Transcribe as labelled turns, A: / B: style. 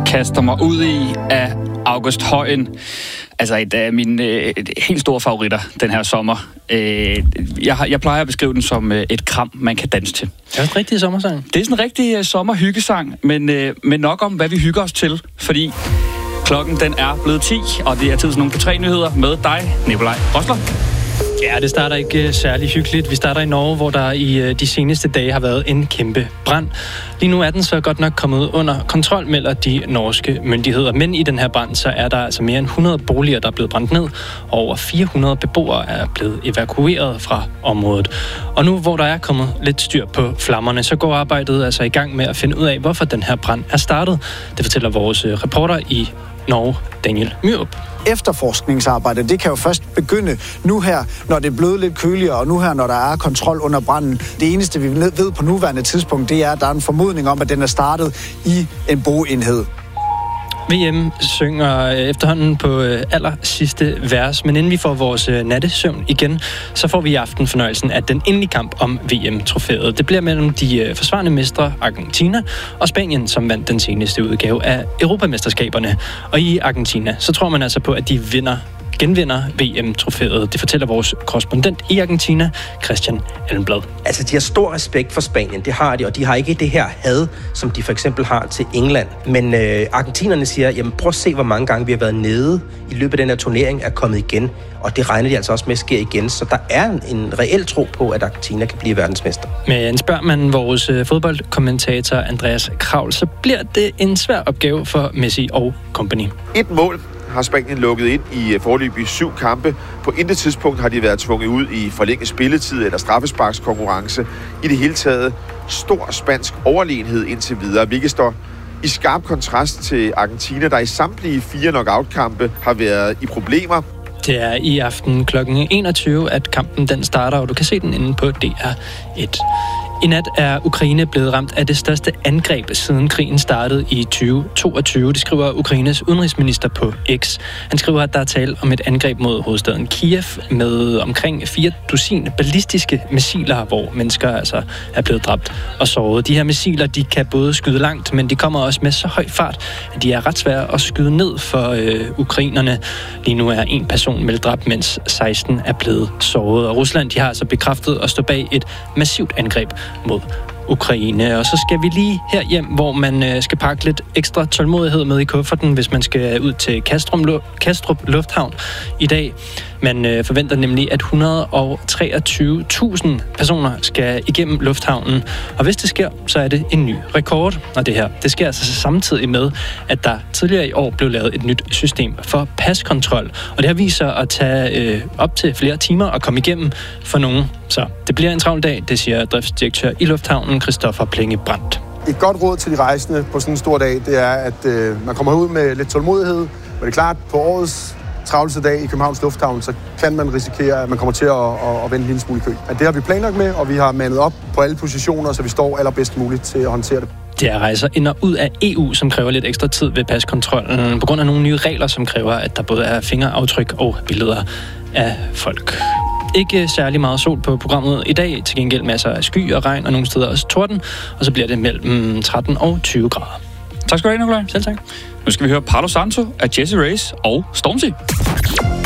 A: kaster mig ud i af August Højen. Altså et af mine helt store favoritter den her sommer. Jeg plejer at beskrive den som et kram, man kan danse til.
B: Det er en rigtig sommersang.
A: Det er sådan en rigtig sommerhyggesang, men nok om, hvad vi hygger os til. Fordi klokken den er blevet 10, og det er tid til nogle P3-nyheder med dig, Nikolaj Rosler.
B: Ja, det starter ikke særlig hyggeligt. Vi starter i Norge, hvor der i de seneste dage har været en kæmpe brand. Lige nu er den så godt nok kommet under kontrol, melder de norske myndigheder. Men i den her brand, så er der altså mere end 100 boliger, der er blevet brændt ned. Og over 400 beboere er blevet evakueret fra området. Og nu, hvor der er kommet lidt styr på flammerne, så går arbejdet altså i gang med at finde ud af, hvorfor den her brand er startet. Det fortæller vores reporter i Norge, Daniel Myrup.
C: Efterforskningsarbejde, det kan jo først begynde nu her, når det er blevet lidt køligere, og nu her, når der er kontrol under branden. Det eneste, vi ved på nuværende tidspunkt, det er, at der er en formodning om, at den er startet i en boenhed.
B: VM synger efterhånden på aller sidste vers, men inden vi får vores nattesøvn igen, så får vi i aften fornøjelsen af den endelige kamp om VM-trofæet. Det bliver mellem de forsvarende mestre Argentina og Spanien, som vandt den seneste udgave af Europamesterskaberne. Og i Argentina, så tror man altså på, at de genvinder VM-trofæet. Det fortæller vores korrespondent i Argentina, Christian Elmblad.
D: Altså, de har stor respekt for Spanien, det har de, og de har ikke det her had, som de for eksempel har til England. Men argentinerne siger, jamen prøv at se, hvor mange gange vi har været nede i løbet af den her turnering, er kommet igen, og det regner de altså også med at ske igen. Så der er en reel tro på, at Argentina kan blive verdensmester. Men
B: spørger man vores fodboldkommentator Andreas Kravl, så bliver det en svær opgave for Messi og company.
E: Et mål har Spanien lukket ind i foreløbig 7 kampe. På intet tidspunkt har de været tvunget ud i forlænget spilletid eller straffesparkskonkurrence. I det hele taget stor spansk overlegenhed indtil videre, hvilket står i skarp kontrast til Argentina, der i samtlige 4 knockout-kampe har været i problemer.
B: Det er i aften kl. 21, at kampen den starter, og du kan se den inde på DR1. I nat er Ukraine blevet ramt af det største angreb siden krigen startede i 2022. Det skriver Ukraines udenrigsminister på X. Han skriver, at der er tale om et angreb mod hovedstaden Kiev med omkring 4 ballistiske missiler, hvor mennesker altså er blevet dræbt og såret. De her missiler, de kan både skyde langt, men de kommer også med så høj fart, at de er ret svære at skyde ned for ukrainerne. Lige nu er 1 person meldt dræbt, mens 16 er blevet såret. Og Rusland, de har altså bekræftet at stå bag et massivt angreb mod Ukraine. Og så skal vi lige herhjem, hvor man skal pakke lidt ekstra tålmodighed med i kufferten, hvis man skal ud til Kastrup Lufthavn i dag. Man forventer nemlig, at 123.000 personer skal igennem lufthavnen. Og hvis det sker, så er det en ny rekord. Og det sker altså samtidig med, at der tidligere i år blev lavet et nyt system for paskontrol. Og det her viser at tage op til flere timer at komme igennem for nogen. Så det bliver en travl dag, det siger driftsdirektør i lufthavnen, Christoffer Plinge Brandt.
F: Et godt råd til de rejsende på sådan en stor dag, det er, at man kommer ud med lidt tålmodighed. Men det er klart, på årets travleste dag i Københavns Lufthavn, så kan man risikere, at man kommer til at vende en lille smule i kø. Men det har vi planlagt med, og vi har mandet op på alle positioner, så vi står allerbedst muligt til at håndtere det.
B: Det er rejser ind og ud af EU, som kræver lidt ekstra tid ved paskontrollen, på grund af nogle nye regler, som kræver, at der både er fingeraftryk og billeder af folk. Ikke særlig meget sol på programmet i dag, til gengæld masser af sky og regn, og nogle steder også torden, og så bliver det mellem 13 og 20 grader.
A: Tak skal du have, Nikolaj.
B: Selv tak.
A: Nu skal vi høre Palo Santo af Jessie Reyez og Stormzy.